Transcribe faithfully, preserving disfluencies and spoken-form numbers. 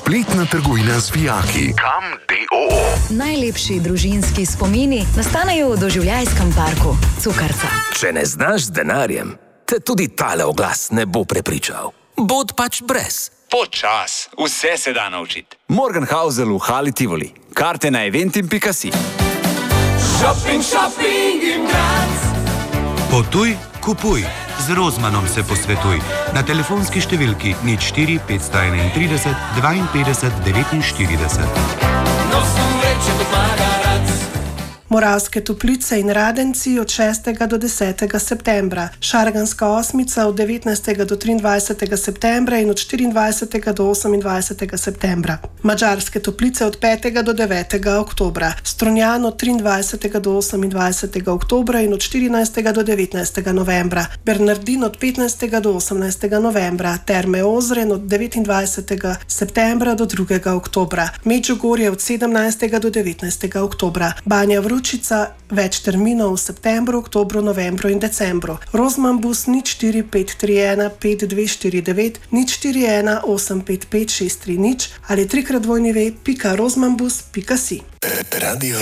Spletna trgovina z vijaki. Kam D O O. Najlepši družinski spomini nastanejo v doživljajskem parku Cukrca. Če ne znaš z denarjem, te tudi tale oglas ne bo prepričal. Bod pač brez. Počas, vse se da naučiti. Morgenhausel v Hali Tivoli. Karte na eventim pika si. Shopping, shopping in Graz. Potuj, kupuj. Z Rozmanom se posvetuj. Na telefonski številki nič štiri pet tri ena dvainpetdeset devetinštirideset. Nosom reče do Magarac. Moravske Toplice in Radenci od šestega do desetega septembra, Šarganska osmica od devetnajstega do triindvajsetega septembra in od štiriindvajsetega do osemindvajsetega septembra, Madžarske Toplice od petega do devetega oktobra, Strunjan od triindvajsetega do osemindvajsetega oktobra in od štirinajstega do devetnajstega novembra, Bernardin od petnajstega do osemnajstega novembra, Terme Ozren od devetindvajsetega septembra do drugega oktobra, Medžugorje od sedemnajstega do devetnajstega oktobra, Banja Vročica, več terminov v septembru, oktobru, novembru in decembru. Rozman bus nič štiri pet tri ena pet dve štiri devet, nič štiri ena osem pet pet šest tri nič ali trikrat dvojni ve pika rozmanbus pika si. Radio